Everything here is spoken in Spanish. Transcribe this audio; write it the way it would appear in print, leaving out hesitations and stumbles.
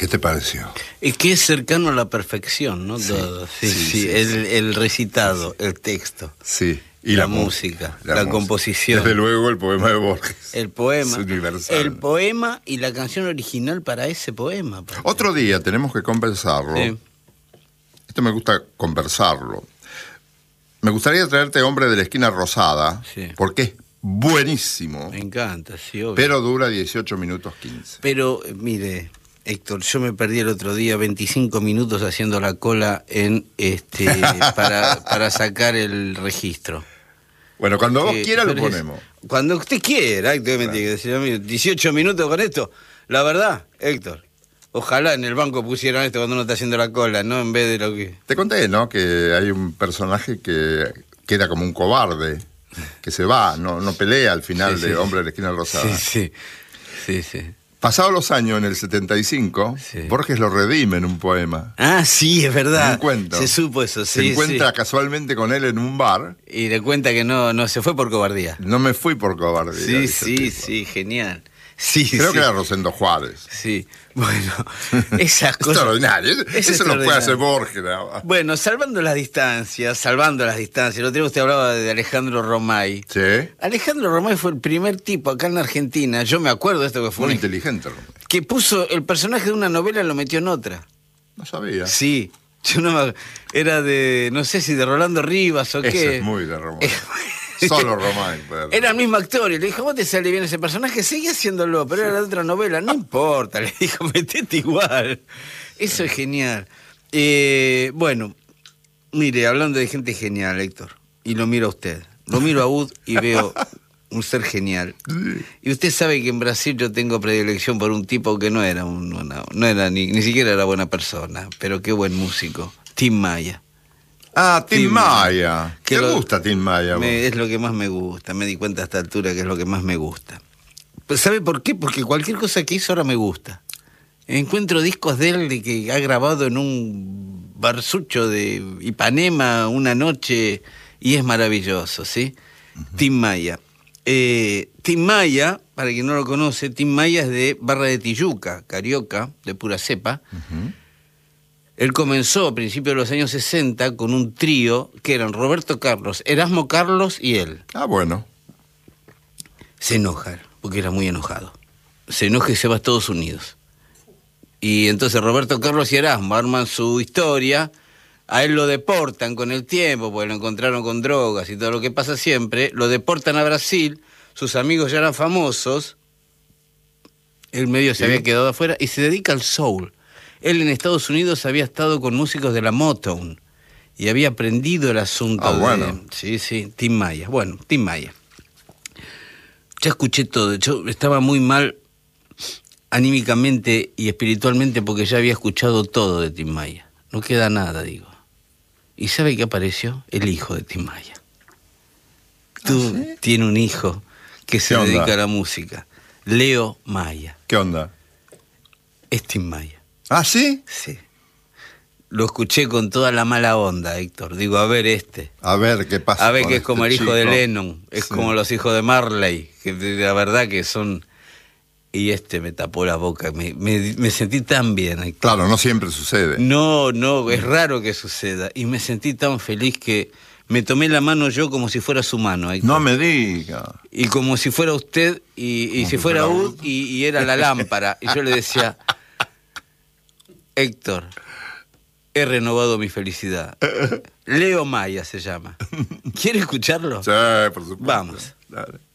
¿Qué te pareció? Es que es cercano a la perfección, ¿no? Sí, Todo. sí. El recitado, el texto. Sí. Y la música, la música. composición. Desde luego el poema de Borges. El poema. Es universal. El poema y la canción original para ese poema. Otro día tenemos que conversarlo. Sí. Esto me gusta conversarlo. Me gustaría traerte Hombre de la Esquina Rosada, Sí. porque es buenísimo. Me encanta, sí, obvio. Pero dura 18 minutos 15. Pero, mire, Héctor, yo me perdí el otro día 25 minutos haciendo la cola en para sacar el registro. Bueno, cuando vos Que- quieras lo pero es- ponemos. Cuando usted quiera, Héctor, me tiene que decir a mí, 18 minutos con esto. La verdad, Héctor, ojalá en el banco pusieran esto cuando uno está haciendo la cola, ¿no? En vez de lo que... Te conté, ¿no? Que hay un personaje que queda como un cobarde, que se va, no pelea al final Sí, de sí. Hombre de la Esquina Rosada. Sí. Pasados los años, en el 75, Sí. Borges lo redime en un poema. Ah, sí, es verdad. En un cuento. Se supo eso, sí. Se encuentra sí. casualmente con él en un bar. Y le cuenta que no se fue por cobardía. No me fui por cobardía. Sí, dice el tipo. sí, genial. Sí, Creo sí. que era Rosendo Juárez. Sí, bueno, esas cosas... Extraordinario. Es Eso no puede extraordinario. hacer Borges. ¿No? Bueno, salvando las distancias. Lo otro día usted hablaba de Alejandro Romay. Sí. Alejandro Romay fue el primer tipo acá en la Argentina, yo me acuerdo de esto que fue, Muy inteligente. que puso el personaje de una novela y lo metió en otra. No sabía. Sí, yo no me, era de, no sé si de Rolando Rivas o Eso qué. es muy de Román. Solo Román. Era el mismo actor y le dijo, ¿vos te sale bien ese personaje? Seguí haciéndolo, pero era de otra novela. No importa, le dijo, metete igual. Eso es genial. Bueno, mire, hablando de gente genial, Héctor, y lo miro a usted. Lo miro a Ud y veo un ser genial. Y usted sabe que en Brasil yo tengo predilección por un tipo que no era, no era ni siquiera era buena persona, pero qué buen músico. Tim Maia. Ah, Tim Tim Maia. Que ¿Qué lo- gusta Tim Maia? vos? Es lo que más me gusta, me di cuenta a esta altura que es lo que más me gusta. Pues ¿sabe por qué? Porque cualquier cosa que hizo ahora me gusta. Encuentro discos de él de que ha grabado en un barsucho de Ipanema una noche y es maravilloso, ¿sí? Tim Maia. Tim Maia, para quien no lo conoce, Tim Maia es de Barra de Tijuca, carioca, de pura cepa. Él comenzó a principios de los años 60 con un trío que eran Roberto Carlos, Erasmo Carlos y él. Ah, bueno. Se enoja, porque era muy enojado. Se enoja y se va a Estados Unidos. Y entonces Roberto Carlos y Erasmo arman su historia. A él lo deportan con el tiempo, porque lo encontraron con drogas y todo lo que pasa siempre. Lo deportan a Brasil, sus amigos ya eran famosos. Él medio se había quedado afuera y se dedica al soul. Él en Estados Unidos había estado con músicos de la Motown y había aprendido el asunto. Ah, bueno. Sí, Tim Maia. Bueno, Tim Maia. Ya escuché todo. Yo estaba muy mal anímicamente y espiritualmente porque ya había escuchado todo de Tim Maia. No queda nada, digo. ¿Y sabe qué apareció? El hijo de Tim Maia. ¿Sí? Tiene un hijo que se ¿Qué onda? dedica a la música. Leo Maia. ¿Qué onda? Es Tim Maia. ¿Ah, sí? Sí. Lo escuché con toda la mala onda, Héctor. Digo, a ver A ver qué pasa. A ver con que es como el este hijo de chico. Lennon. Es Sí. como los hijos de Marley. Que la verdad que son... Y me tapó la boca. Me sentí tan bien, Héctor. Claro, no siempre sucede. No, es raro que suceda. Y me sentí tan feliz que me tomé la mano yo como si fuera su mano, Héctor. No me diga. Y como si fuera usted y Como si si fuera fuera Ud y era la lámpara. Y yo le decía, Héctor, he renovado mi felicidad. Leo Maia se llama. ¿Quiere escucharlo? Sí, por supuesto. Vamos. Dale.